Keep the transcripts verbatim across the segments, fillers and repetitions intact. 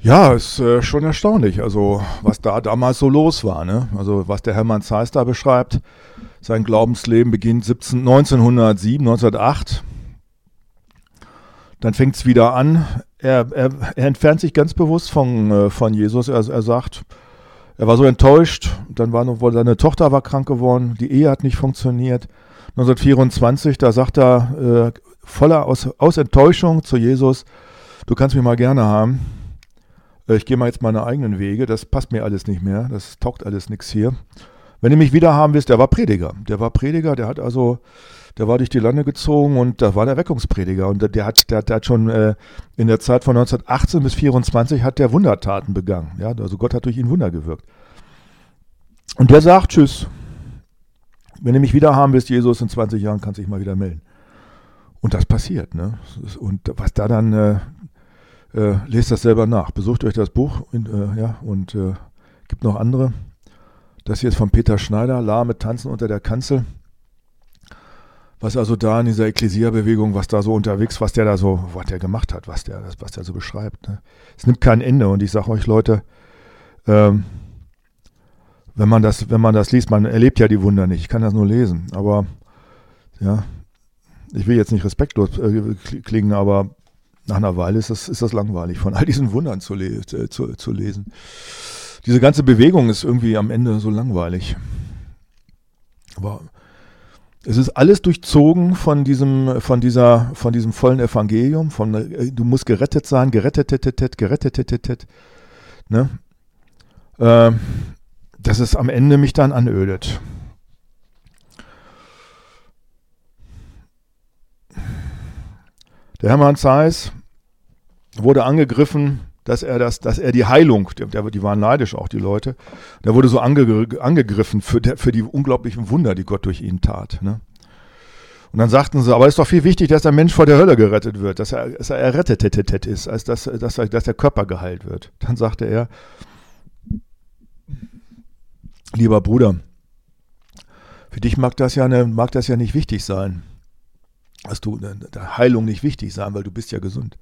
Ja, ist äh, schon erstaunlich, also was da damals so los war, ne? Also was der Hermann Zeiss da beschreibt, sein Glaubensleben beginnt siebzehn, neunzehnhundertsieben, neunzehnhundertacht, dann fängt es wieder an, er, er, er entfernt sich ganz bewusst von, äh, von Jesus, er, er sagt, er war so enttäuscht, dann war noch, seine Tochter war krank geworden, die Ehe hat nicht funktioniert, neunzehnhundertvierundzwanzig, da sagt er äh, voller aus, aus Enttäuschung zu Jesus, du kannst mich mal gerne haben, ich gehe mal jetzt meine eigenen Wege, das passt mir alles nicht mehr, das taugt alles nichts hier. Wenn ihr mich wieder haben willst, der war Prediger, der war Prediger, der hat also, der war durch die Lande gezogen und da war der Weckungsprediger und der, der, hat, der, der hat schon äh, in der Zeit von neunzehnhundertachtzehn bis vierundzwanzig hat der Wundertaten begangen, ja, also Gott hat durch ihn Wunder gewirkt. Und der sagt, tschüss, wenn ihr mich wieder haben willst, Jesus, in zwanzig Jahren kannst du dich mal wieder melden. Und das passiert, ne, und was da dann... Äh, Äh, lest das selber nach. Besucht euch das Buch und, äh, ja, und äh, gibt noch andere. Das hier ist von Peter Schneider, Lahme tanzen unter der Kanzel. Was also da in dieser Ekklesia-Bewegung, was da so unterwegs, was der da so, was der gemacht hat, was der, was der so beschreibt. Ne? Es nimmt kein Ende und ich sage euch Leute, ähm, wenn man das, wenn man das liest, man erlebt ja die Wunder nicht. Ich kann das nur lesen, aber ja, ich will jetzt nicht respektlos äh, klingen, aber nach einer Weile ist das, ist das langweilig, von all diesen Wundern zu, le- zu, zu lesen. Diese ganze Bewegung ist irgendwie am Ende so langweilig. Aber es ist alles durchzogen von diesem, von dieser, von diesem vollen Evangelium, von du musst gerettet sein, gerettet, gerettet, gerettet, ne? Äh, dass es am Ende mich dann anödet. Der Hermann Zeiss wurde angegriffen, dass er das, dass er die Heilung, der, die waren neidisch auch, die Leute, der wurde so ange, angegriffen für, der, für die unglaublichen Wunder, die Gott durch ihn tat. Ne? Und dann sagten sie, aber es ist doch viel wichtig, dass der Mensch vor der Hölle gerettet wird, dass er, dass er errettet ist, als dass, dass, dass der Körper geheilt wird. Dann sagte er, lieber Bruder, für dich mag das ja, eine, mag das ja nicht wichtig sein. Dass du der Heilung nicht wichtig sein, weil du bist ja gesund.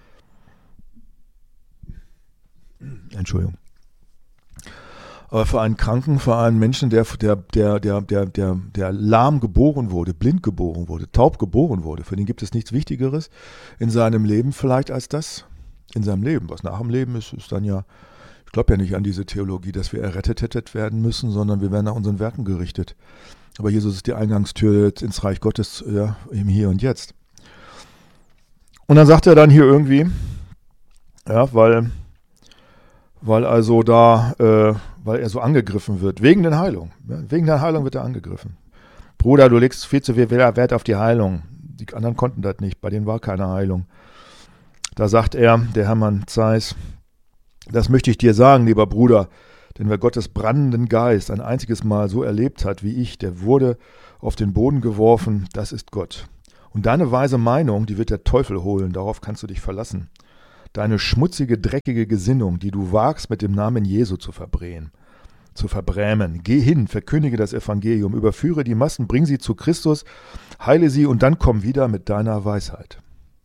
Entschuldigung. Aber für einen Kranken, für einen Menschen, der, der, der, der, der, der, der lahm geboren wurde, blind geboren wurde, taub geboren wurde, für den gibt es nichts Wichtigeres in seinem Leben vielleicht als das. In seinem Leben. Was nach dem Leben ist, ist dann ja, ich glaube ja nicht an diese Theologie, dass wir errettet werden müssen, sondern wir werden nach unseren Werken gerichtet. Aber Jesus ist die Eingangstür ins Reich Gottes, ja, im Hier und Jetzt. Und dann sagt er dann hier irgendwie, ja, weil, weil also da, äh, weil er so angegriffen wird, wegen der Heilung. Ja, wegen der Heilung wird er angegriffen. Bruder, du legst viel zu viel Wert auf die Heilung. Die anderen konnten das nicht, bei denen war keine Heilung. Da sagt er, der Hermann Zeiss, das möchte ich dir sagen, lieber Bruder, denn wer Gottes brannenden Geist ein einziges Mal so erlebt hat wie ich, der wurde auf den Boden geworfen, das ist Gott. Und deine weise Meinung, die wird der Teufel holen, darauf kannst du dich verlassen. Deine schmutzige, dreckige Gesinnung, die du wagst, mit dem Namen Jesu zu verbrämen, zu verbrämen. Geh hin, verkündige das Evangelium, überführe die Massen, bring sie zu Christus, heile sie und dann komm wieder mit deiner Weisheit.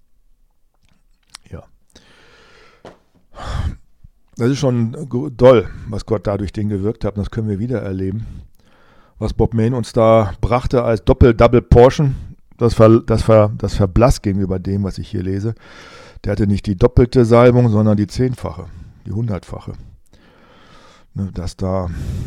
Ja. Das ist schon doll, was Gott da durch den gewirkt hat. Und das können wir wieder erleben. Was Bob Mayne uns da brachte als Doppel-Double-Portion, das, ver, das, ver, das verblasst gegenüber dem, was ich hier lese. Der hatte nicht die doppelte Salbung, sondern die zehnfache, die hundertfache. Dass da,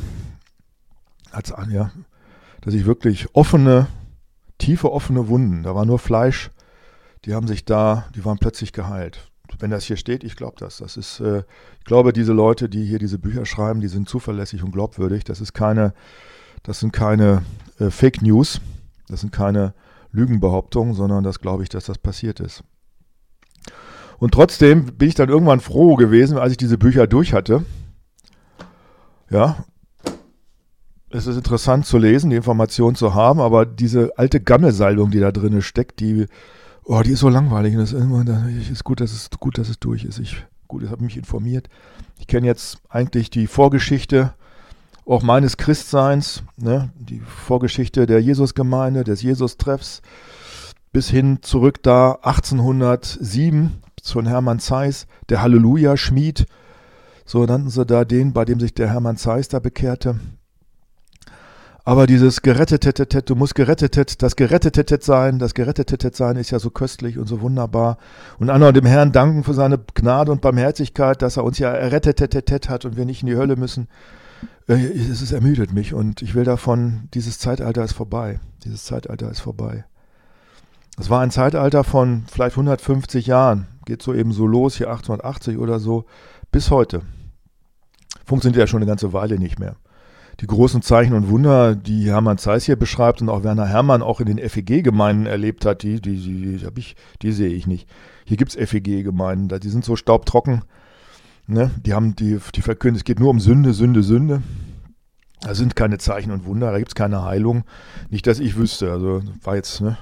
ja, dass ich wirklich offene, tiefe offene Wunden, da war nur Fleisch, die haben sich da, die waren plötzlich geheilt. Wenn das hier steht, ich glaube das. Das ist, äh, ich glaube, diese Leute, die hier diese Bücher schreiben, die sind zuverlässig und glaubwürdig. Das ist keine, das sind keine äh, Fake News, das sind keine Lügenbehauptungen, sondern das glaube ich, dass das passiert ist. Und trotzdem bin ich dann irgendwann froh gewesen, als ich diese Bücher durch hatte. Ja, es ist interessant zu lesen, die Informationen zu haben, aber diese alte Gammelsalbung, die da drin steckt, die Oh, die ist so langweilig und das ist, irgendwann, ist gut, dass es gut, dass es durch ist. Ich, gut, ich habe mich informiert. Ich kenne jetzt eigentlich die Vorgeschichte auch meines Christseins, ne? Die Vorgeschichte der Jesusgemeinde, des Jesus-Treffs, bis hin zurück da achtzehnhundertsieben so ein Hermann Zeiss, der Halleluja-Schmied, so nannten sie da den, bei dem sich der Hermann Zeiss da bekehrte. Aber dieses Gerettetet, du musst gerettetet, das Gerettetet sein, das Gerettetet sein ist ja so köstlich und so wunderbar. Und an und dem Herrn danken für seine Gnade und Barmherzigkeit, dass er uns ja errettetet hat und wir nicht in die Hölle müssen. Es ist ermüdet mich und ich will davon, dieses Zeitalter ist vorbei. Dieses Zeitalter ist vorbei. Es war ein Zeitalter von vielleicht hundertfünfzig Jahren, geht so eben so los, hier achtzehnhundertachtzig oder so, bis heute. Funktioniert ja schon eine ganze Weile nicht mehr. Die großen Zeichen und Wunder, die Hermann Zeiss hier beschreibt und auch Werner Herrmann auch in den F E G-Gemeinden erlebt hat, die, die, die, die, hab ich, die sehe ich nicht. Hier gibt es F E G-Gemeinden, die sind so staubtrocken. Ne? Die haben die, die verkünden, es geht nur um Sünde, Sünde, Sünde. Da sind keine Zeichen und Wunder, da gibt es keine Heilung. Nicht, dass ich wüsste. Also war jetzt, ne?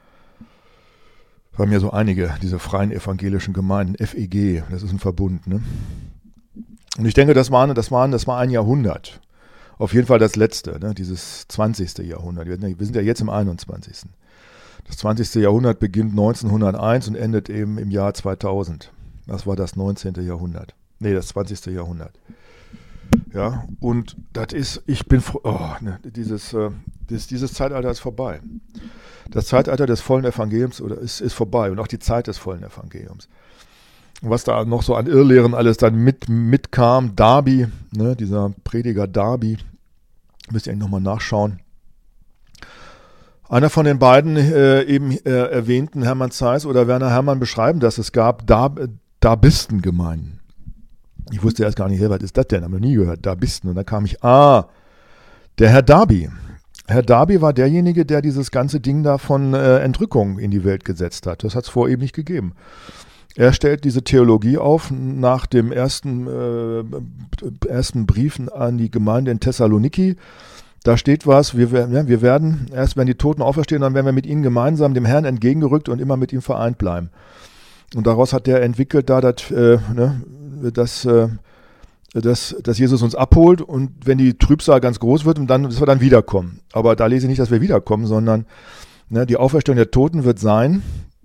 Waren mir so einige, diese freien evangelischen Gemeinden, F E G, das ist ein Verbund, ne? Und ich denke, das war, das war, das war ein Jahrhundert. Auf jeden Fall das letzte, ne, dieses zwanzigste Jahrhundert. Wir sind ja jetzt im einundzwanzigsten Das zwanzigste Jahrhundert beginnt neunzehnhunderteins und endet eben im Jahr zweitausend. Das war das neunzehnte Jahrhundert. Nee, das zwanzigste Jahrhundert. Ja, und das ist, ich bin froh, oh, ne, dieses, äh, dieses, dieses Zeitalter ist vorbei. Das Zeitalter des vollen Evangeliums oder ist, ist vorbei und auch die Zeit des vollen Evangeliums. Und was da noch so an Irrlehren alles dann mit, mitkam, Darby, ne, dieser Prediger Darby, müsst ihr eigentlich nochmal nachschauen. Einer von den beiden äh, eben äh, erwähnten, Hermann Zeiss oder Werner Herrmann, beschreiben, dass es gab Dar- Darbistengemeinden. Ich wusste erst gar nicht, hey, was ist das denn? Habe ich noch nie gehört, Darbisten. Und dann kam ich, ah, der Herr Darby. Herr Darby war derjenige, der dieses ganze Ding da von äh, Entrückung in die Welt gesetzt hat. Das hat es vorher eben nicht gegeben. Er stellt diese Theologie auf nach dem ersten, äh, ersten Briefen an die Gemeinde in Thessaloniki. Da steht was, wir, ja, wir werden, erst wenn die Toten auferstehen, dann werden wir mit ihnen gemeinsam dem Herrn entgegengerückt und immer mit ihm vereint bleiben. Und daraus hat der entwickelt, da das, äh, ne, dass, äh, dass, dass Jesus uns abholt und wenn die Trübsal ganz groß wird, und dann, dass wir dann wiederkommen. Aber da lese ich nicht, dass wir wiederkommen, sondern ne, die Auferstehung der Toten wird sein,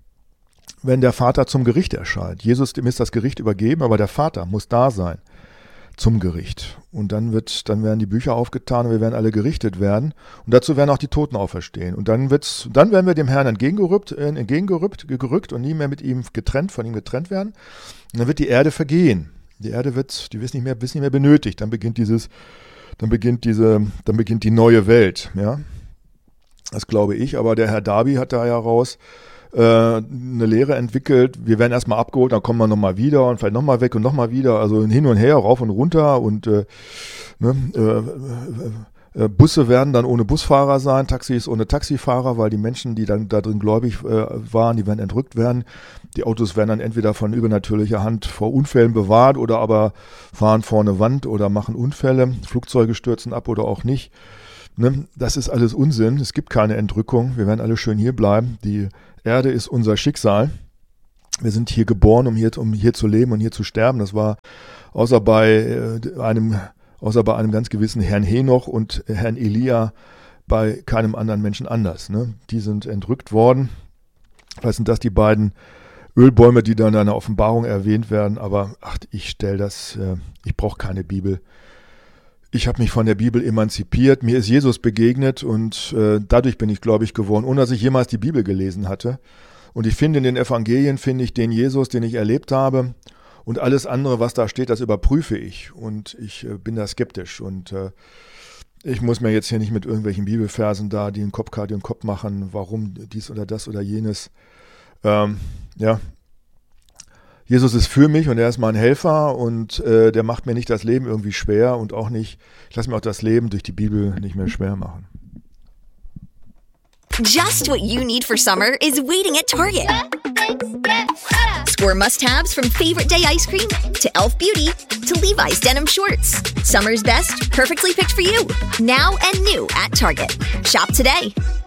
wenn der Vater zum Gericht erscheint. Jesus, dem ist das Gericht übergeben, aber der Vater muss da sein zum Gericht. Und dann wird, dann werden die Bücher aufgetan und wir werden alle gerichtet werden. Und dazu werden auch die Toten auferstehen. Und dann wird's, dann werden wir dem Herrn entgegengerückt, äh, entgegengerückt, gerückt und nie mehr mit ihm getrennt, von ihm getrennt werden. Und dann wird die Erde vergehen. Die Erde wird, die wird nicht mehr, wird nicht mehr benötigt. Dann beginnt dieses, dann beginnt diese, dann beginnt die neue Welt, ja. Das glaube ich. Aber der Herr Darby hat da ja raus eine Lehre entwickelt, wir werden erstmal abgeholt, dann kommen wir nochmal wieder und vielleicht nochmal weg und nochmal wieder, also hin und her, rauf und runter und äh, ne, äh, äh, Busse werden dann ohne Busfahrer sein, Taxis ohne Taxifahrer, weil die Menschen, die dann da drin gläubig äh, waren, die werden entrückt werden. Die Autos werden dann entweder von übernatürlicher Hand vor Unfällen bewahrt oder aber fahren vor eine Wand oder machen Unfälle, Flugzeuge stürzen ab oder auch nicht. Ne, das ist alles Unsinn, es gibt keine Entrückung, wir werden alle schön hier bleiben, die Erde ist unser Schicksal. Wir sind hier geboren, um hier, um hier zu leben und hier zu sterben. Das war außer bei äh, einem, außer bei einem ganz gewissen Herrn Henoch und Herrn Elia bei keinem anderen Menschen anders. Ne? Die sind entrückt worden. Vielleicht sind das die beiden Ölbäume, die dann in einer Offenbarung erwähnt werden. Aber ach, ich stelle das, äh, ich brauche keine Bibel. Ich habe mich von der Bibel emanzipiert, mir ist Jesus begegnet und äh, dadurch bin ich gläubig geworden, ohne dass ich jemals die Bibel gelesen hatte. Und ich finde in den Evangelien, finde ich den Jesus, den ich erlebt habe und alles andere, was da steht, das überprüfe ich und ich äh, bin da skeptisch und äh, ich muss mir jetzt hier nicht mit irgendwelchen Bibelversen da, die einen Kopf, die einen Kopf machen, warum dies oder das oder jenes. Ähm, ja. Jesus ist für mich und er ist mein Helfer und äh, der macht mir nicht das Leben irgendwie schwer und auch nicht, ich lasse mir auch das Leben durch die Bibel nicht mehr schwer machen. Just what you need for summer is waiting at Target. Score must-haves from Favorite Day ice cream to Elf Beauty to Levi's denim shorts. Summer's best, perfectly picked for you. Now and new at Target. Shop today.